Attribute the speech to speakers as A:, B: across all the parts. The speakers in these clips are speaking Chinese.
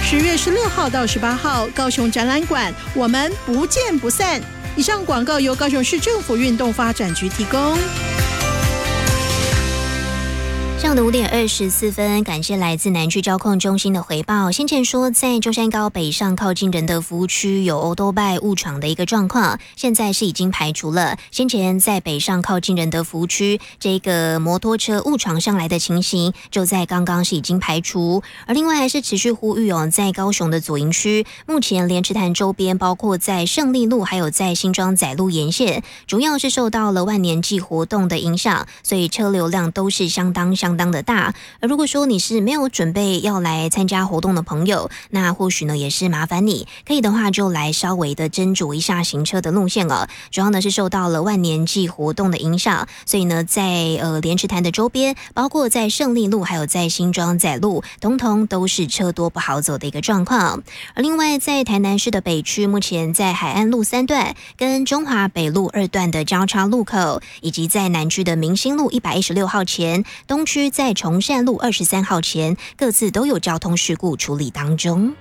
A: 10月16号到18号，高雄展览馆，我们不见不散。以上广告由高雄市政府运动发展局提供。
B: 上午的5点24分，感谢来自南区交控中心的回报。先前说在中山高北上靠近仁德服务区有欧多拜误闯的一个状况，现在是已经排除了。先前在北上靠近仁德服务区这个摩托车误闯上来的情形，就在刚刚是已经排除。而另外还是持续呼吁在高雄的左营区，目前莲池潭周边，包括在胜利路还有在新庄仔路沿线，主要是受到了万年祭活动的影响，所以车流量都是相当的大。而如果说你是没有准备要来参加活动的朋友，那或许呢也是麻烦你可以的话就来稍微的斟酌一下行车的路线了。主要呢是受到了万年祭活动的影响，所以呢在莲池潭的周边，包括在胜利路还有在新庄仔路，通通都是车多不好走的一个状况。而另外在台南市的北区，目前在海岸路3段跟中华北路2段的交叉路口，以及在南区的明星路116号前，东区在崇善路23号前，各自都有交通事故处理当中。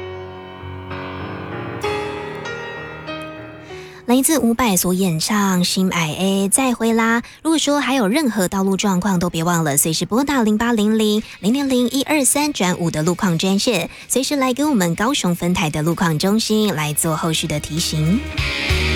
B: 来自伍佰所演唱《心爱的再会啦》。如果说还有任何道路状况，都别忘了随时拨打0800-000-123-5的路况专线，随时来跟我们高雄分台的路况中心来做后续的提醒。